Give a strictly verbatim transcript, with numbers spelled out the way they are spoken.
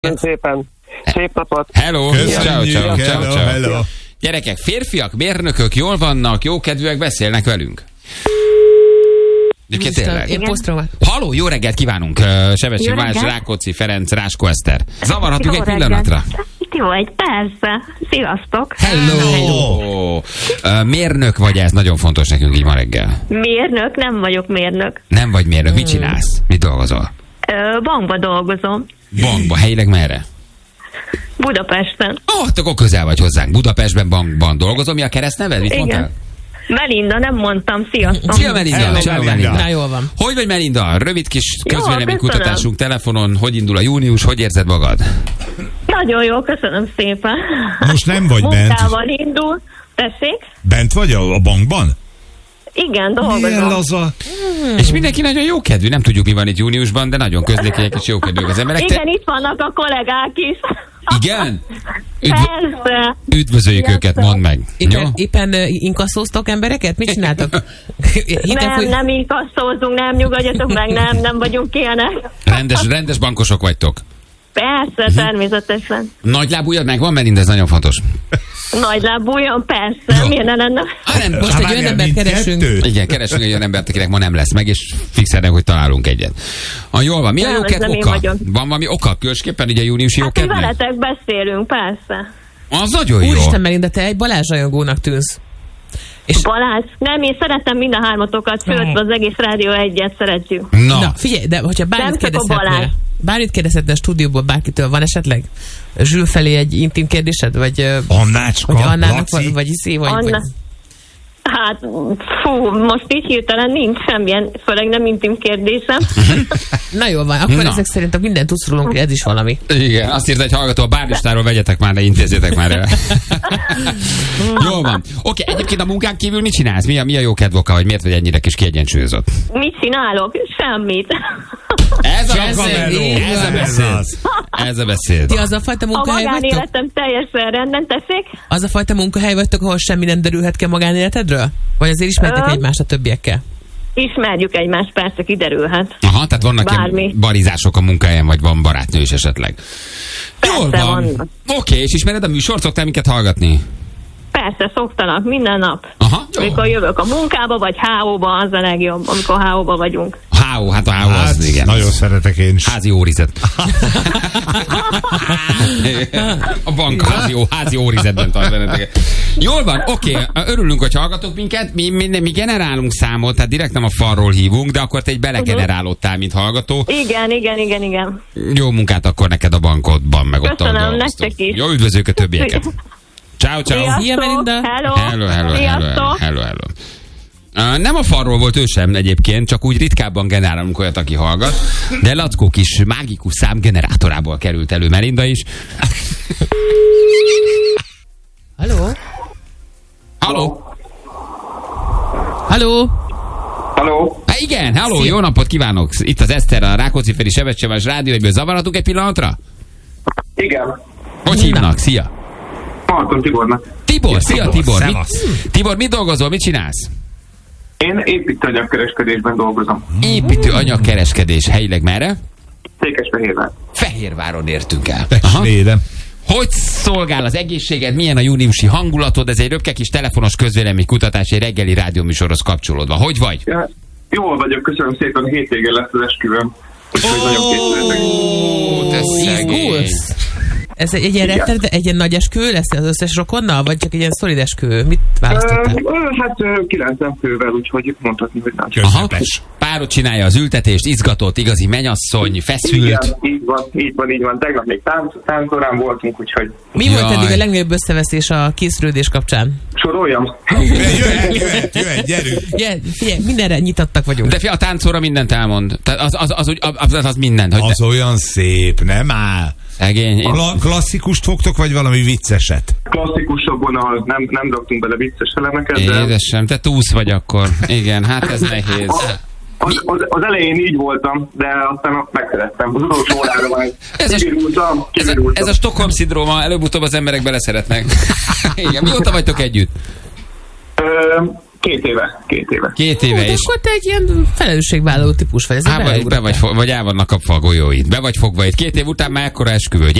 Szépen. Szép napot. Hello. Ciao, ciao, ciao, ciao. Hello. Gyerekek, férfiak, mérnökök jól vannak, jókedvűek, beszélnek velünk. Tényleg. Én posztrom. Halló, jó reggelt kívánunk. Sebesség Város, Rákóczi Ferenc, Ráskó Eszter. Zavarhatunk egy pillanatra? Jó, egy persze. Sziasztok. Hello. Hello. Uh, mérnök vagy, ez nagyon fontos nekünk így ma reggel. Mérnök? Nem vagyok mérnök. Nem vagy mérnök. Mit csinálsz? Mit dolgozol? Ö, bankba dolgozom. Bankba. Helyileg merre? Budapesten. Ó, oh, akkor közel vagy hozzánk. Budapestben bankban dolgozom. Mi a keresztneved? Mit Igen. mondtál? Melinda, nem mondtam. Sziasztok. Szia Melinda. Hello, Ciao, Melinda. Melinda. Na, jól van. Hogy vagy Melinda? Rövid kis Jó, közvéleménykutatásunk telefonon. Hogy indul a június? Hogy érzed magad? Nagyon jó, köszönöm szépen. Most nem vagy bent. Munkával indul. Tessék? Bent vagy a, a bankban? Igen, Milyen dolgozom. laza? Hmm. És mindenki nagyon jókedvű. Nem tudjuk, mi van itt júniusban, de nagyon közlékenyek és jókedvűek az emberek. Igen, itt vannak a kollégák is. Igen? Üdv... Persze. Üdvözöljük Sziasztok. őket, mondd meg. Jó? Éppen, éppen uh, inkasszóztok embereket? Mit csináltak? Nem, hogy... nem inkasszózunk, nem nyugodjatok meg, nem, nem vagyunk ilyenek. Rendes, rendes bankosok vagytok. Persze, természetesen. Nagylábújad megvan, Melinda, ez nagyon fontos. Nagy lábújon, persze, Jó. miért ne lenne? Ah, nem, Most egy olyan embert keresünk. igen, keresünk egy olyan embert, akinek ma nem lesz meg, és fixelnek, hogy találunk egyet. Ah, jól van. Mi a Nem, ez jókedv nem én oka? vagyok. Van valami oka? Különösképpen ugye júniusi Hát, hogy jókedvnek? veletek beszélünk, persze. Az nagyon jó. Úristen, Melinda, te egy Balázs rajongónak tűnsz. És Balázs, nem, én szeretem mind a hármatokat, sőt, az egész Rádió egyet szeretjük. Na, na, figyelj, de hogyha bármit Nem csak a kérdezhetnél, Balázs. bármit kérdezhetnél a stúdióból bárkitől, van esetleg Zsül felé egy intim kérdésed? Vagy, ö, Annácska, vagy Annának, Laci. vagy, vagy Iszi, vagy, Anna. vagy... Hát, fú, most így hirtelen nincs semmilyen, főleg nem intim kérdésem. Na jól van, akkor Na. ezek szerint mindent tudsz rólunk, ez is valami. igen, azt írta egy hallgató, a bárlistáról vegyetek már le, intézzétek már el. Jól van. Oké, egyébként a munkán kívül mit csinálsz? Mi a, mi a jókedv oka, vagy miért vagy ennyire kis kiegyensúlyozott? Mit csinálok? Semmit. Ez a, Ez ez, ez a beszéd. Ez a beszéd. Ti az a fajta A munkahely vagytok? magánéletem teljesen rendben, tessék? Az a fajta munkahely vagytok, ahol semmi nem derülhet ki a magánéletedről? Vagy azért ismertek Ö. egymást a többiekkel? Ismerjük egymást, persze kiderülhet. Aha, tehát vannak Bármi. ilyen barizások a munkahelyen, vagy van barátnő is esetleg. Jól Persze, van. vannak. Oké, és ismered a műsort? Szoktál minket hallgatni? Persze, szoktanak minden nap. Aha, jó. Amikor jövök a munkába, vagy há ó-ba, az a legjobb, amikor há ó-ba vagyunk. há ó, hát a há ó Hát, az, igen. nagyon szeretek én is. Házi órizet. A bank házi, ó, házi órizetben tart benneteket. Jól van, oké, örülünk, hogy hallgatok minket. Mi, mi, mi generálunk számot, tehát direkt nem a falról hívunk, de akkor te egy belegenerálódtál, mint hallgató. Igen, igen, igen, igen. Jó munkát akkor neked a bankodban, meg ott Köszönöm, ahol dolgoztok. nektek is. Jó, üdvözlők a többieket. Ciao, ciao. Sziasztok, Szia, Melinda. hello, Hello, hello, hello, hello, sziasztok. hello, hello. Uh, nem a falról volt ő sem egyébként, csak úgy ritkábban generálunk olyat, aki hallgat, de Lackó kis mágikus szám generátorából került elő Melinda is. Halló? Halló? Halló? Halló? Há, igen, halló, Szia. jó napot kívánok! Itt az Eszter, a Rákóczi Feri Sebességváros Rádió, egyből zavarhatunk egy pillanatra? Igen. Hogy Na. hívnak? Szia! Hallgatom Tibornak. Tibor, szia Tibor! Mi, Szevasz. Tibor, mit dolgozol, mit csinálsz? Én építőanyagkereskedésben dolgozom. Építő anyagkereskedés, helyileg merre? Székesfehérvár. Fehérváron értünk el. Aha. Testvérem. Hogy szolgál az egészséged, milyen a júniusi hangulatod? Ez egy röpke kis telefonos közvéleménykutatás, egy reggeli rádióműsorhoz kapcsolódva. Hogy vagy? Ja, jól vagyok, köszönöm szépen, hétvégén lesz az esküvőm. Úgyhogy nagyon készültek. Ó, te Izgulsz? Ez egy, egy ilyen Igen. rettet, egy ilyen nagy eskü lesz az összes rokonnal, vagy csak egy ilyen szolid eskü? Mit választottál? Ö, Hát ö, kilencven fővel, úgyhogy mondhatni, hogy nagy. Aha, Közepes. párod csinálja az ültetést, izgatott, igazi menyasszony, feszült. Igen, így van, így van, így van. Tegnap még tánc, táncórán voltunk, úgyhogy Mi volt Jaj. eddig a legnagyobb összeveszés a készülődés kapcsán? soroljam. Jöhet, jöhet, jöhet, gyerünk. Ugye, figyelj, mindenre nyitottak vagyunk. De fia, a táncóra mindent elmond. Tehát az, az, az, az, az, az minden. Hogy Az olyan szép, nem áll. szegény. Én, Kla- klasszikust fogtok, vagy valami vicceset? Klasszikusabban ahhoz nem, nem raktunk bele vicces elemeket, de édesem, te túsz vagy akkor. Igen, hát ez nehéz. az, az, az elején így voltam, de aztán megszerettem. Az utolsó órára majd Ez a- kivirultam, Ez a, kivirultam. ez a Stockholm-szindróma, előbb-utóbb az emberek beleszeretnek. Igen, mióta vagytok együtt? Ö, Két éve, két éve. Két éve, Ó, de és akkor te egy ilyen felelősségvállaló típus vagy. Ez Á, vagy, be vagy, fo- vagy el vannak kapva a golyóid. Be vagy fogva itt. Két év után már ekkora esküvő.